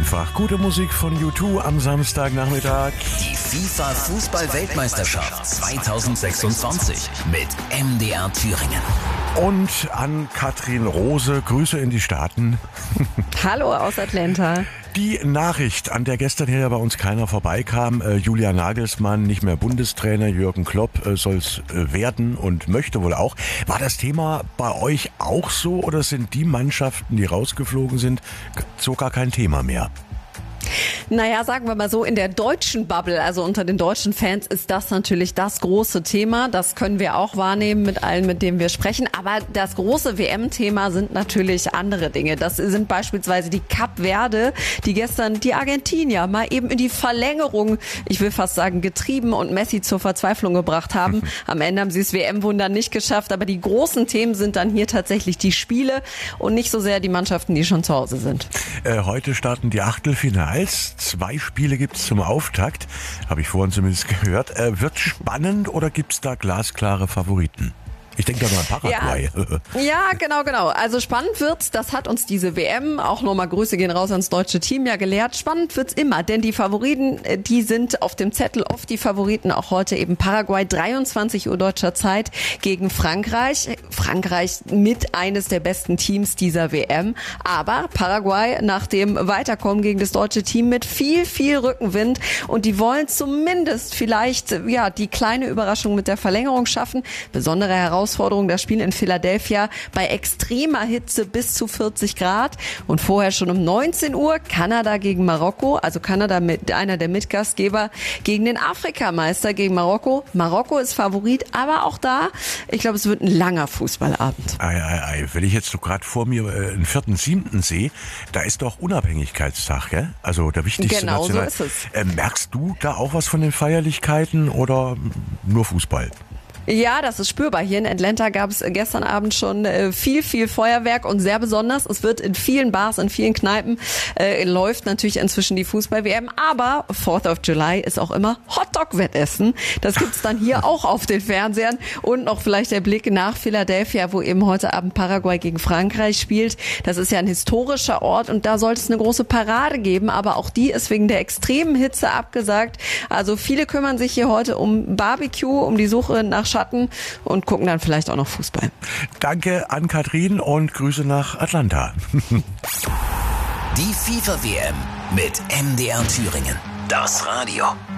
einfach. Gute Musik von U2 am Samstagnachmittag. Die FIFA-Fußball-Weltmeisterschaft 2026 mit MDR Thüringen. Und an Katrin Rose, Grüße in die Staaten. Hallo aus Atlanta. Die Nachricht, an der gestern hier bei uns keiner vorbeikam, Julian Nagelsmann, nicht mehr Bundestrainer, Jürgen Klopp soll es werden und möchte wohl auch. War das Thema bei euch auch so oder sind die Mannschaften, die rausgeflogen sind, so gar kein Thema mehr? Naja, sagen wir mal so, in der deutschen Bubble, also unter den deutschen Fans, ist das natürlich das große Thema. Das können wir auch wahrnehmen mit allen, mit denen wir sprechen. Aber das große WM-Thema sind natürlich andere Dinge. Das sind beispielsweise die Kap Verde, die gestern die Argentinier mal eben in die Verlängerung, ich will fast sagen, getrieben und Messi zur Verzweiflung gebracht haben. Am Ende haben sie das WM-Wunder nicht geschafft. Aber die großen Themen sind dann hier tatsächlich die Spiele und nicht so sehr die Mannschaften, die schon zu Hause sind. Heute starten die Achtelfinals. 2 Spiele gibt's zum Auftakt, habe ich vorhin zumindest gehört. Wird spannend oder gibt's da glasklare Favoriten? Ich denke da mal an Paraguay. Ja, genau. Also spannend wird's, das hat uns diese WM, auch nochmal Grüße gehen raus ans deutsche Team, ja gelehrt. Spannend wird's immer, denn die Favoriten, die sind auf dem Zettel, oft die Favoriten, auch heute eben Paraguay, 23 Uhr deutscher Zeit gegen Frankreich. Frankreich mit eines der besten Teams dieser WM. Aber Paraguay nach dem Weiterkommen gegen das deutsche Team mit viel Rückenwind und die wollen zumindest vielleicht die kleine Überraschung mit der Verlängerung schaffen. Besondere Herausforderung das Spiel in Philadelphia bei extremer Hitze bis zu 40 Grad und vorher schon um 19 Uhr Kanada gegen Marokko, also Kanada mit einer der Mitgastgeber gegen den Afrikameister gegen Marokko. Marokko ist Favorit, aber auch da, ich glaube, es wird ein langer Fußballabend. Wenn ich jetzt so gerade vor mir einen 4.7. sehe, da ist doch Unabhängigkeitstag, gell? Also der wichtigste Genau, National. so ist es. Merkst du da auch was von den Feierlichkeiten oder nur Fußball? Ja, das ist spürbar. Hier in Atlanta gab es gestern Abend schon viel Feuerwerk und sehr besonders. Es wird in vielen Bars, in vielen Kneipen läuft natürlich inzwischen die Fußball-WM. Aber 4th of July ist auch immer Hotdog-Wettessen. Das gibt's dann hier auch auf den Fernsehern. Und noch vielleicht der Blick nach Philadelphia, wo eben heute Abend Paraguay gegen Frankreich spielt. Das ist ja ein historischer Ort und da sollte es eine große Parade geben. Aber auch die ist wegen der extremen Hitze abgesagt. Also viele kümmern sich hier heute um Barbecue, um die Suche nach Schatten und gucken dann vielleicht auch noch Fußball. Danke an Katrin und Grüße nach Atlanta. Die FIFA-WM mit MDR Thüringen. Das Radio.